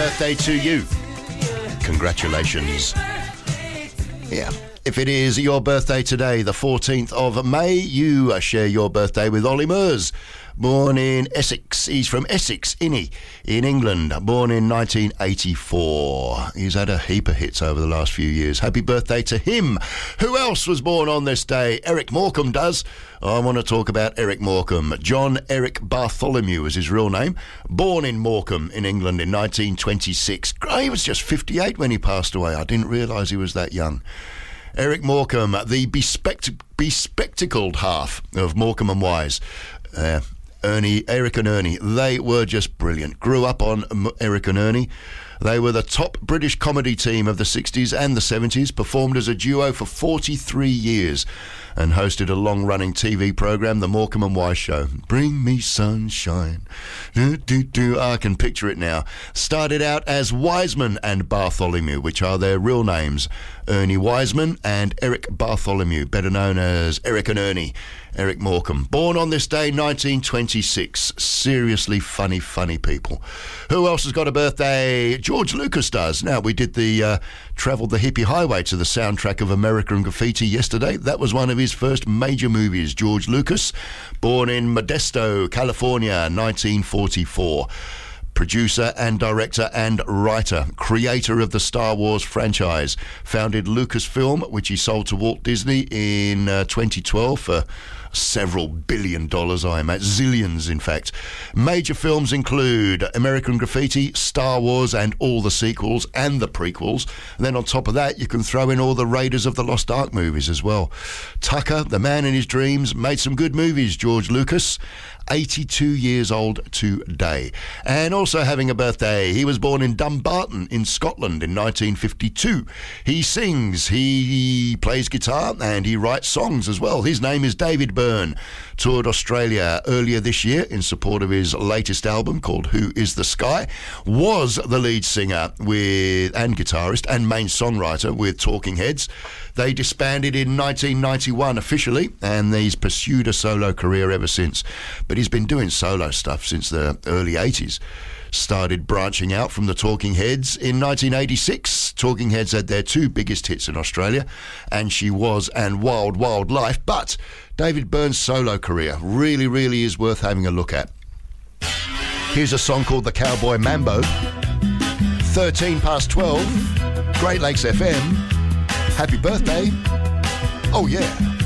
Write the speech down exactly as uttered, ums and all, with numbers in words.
birthday to you. Congratulations. Yeah. If it is your birthday today, the fourteenth of May, you share your birthday with Ollie Murs. Born in Essex. He's from Essex, Innie, in England. Born in nineteen eighty-four. He's had a heap of hits over the last few years. Happy birthday to him. Who else was born on this day? Eric Morecambe does. I want to talk about Eric Morecambe. John Eric Bartholomew is his real name. Born in Morecambe in England in nineteen twenty-six. He was just fifty-eight when he passed away. I didn't realise he was that young. Eric Morecambe, the bespect- bespectacled half of Morecambe and Wise. Uh, Ernie, Eric and Ernie, they were just brilliant. Grew up on Eric and Ernie. They were the top British comedy team of the sixties and the seventies, performed as a duo for forty-three years and hosted a long-running T V programme, The Morecambe and Wise Show. Bring me sunshine. Do, do, do. I can picture it now. Started out as Wiseman and Bartholomew, which are their real names. Ernie Wiseman and Eric Bartholomew, better known as Eric and Ernie. Eric Morecambe. Born on this day, nineteen twenty-six. Seriously funny, funny people. Who else has got a birthday? George Lucas does. Now, we did the uh, Travelled the Hippie Highway to the soundtrack of American Graffiti yesterday. That was one of his first major movies, George Lucas. Born in Modesto, California, nineteen forty-four. Producer and director and writer, creator of the Star Wars franchise, founded Lucasfilm, which he sold to Walt Disney in uh, twenty twelve for several billion dollars, I imagine, zillions in fact. Major films include American Graffiti, Star Wars and all the sequels and the prequels. And then on top of that, you can throw in all the Raiders of the Lost Ark movies as well. Tucker, the man in his dreams, made some good movies, George Lucas. eighty-two years old today. And also having a birthday, he was born in Dumbarton in Scotland in nineteen fifty-two. He sings, he plays guitar and he writes songs as well. His name is David Byrne. Toured Australia earlier this year in support of his latest album called Who Is the Sky. Was the lead singer with and guitarist and main songwriter with Talking Heads. They disbanded in nineteen ninety-one officially, and he's pursued a solo career ever since. But he's been doing solo stuff since the early eighties. Started branching out from the Talking Heads in nineteen eighty-six. Talking Heads had their two biggest hits in Australia, And She Was and Wild Wild Life. But David Byrne's solo career really, really is worth having a look at. Here's a song called The Cowboy Mambo. thirteen past twelve, Great Lakes F M. Happy birthday. Oh, yeah.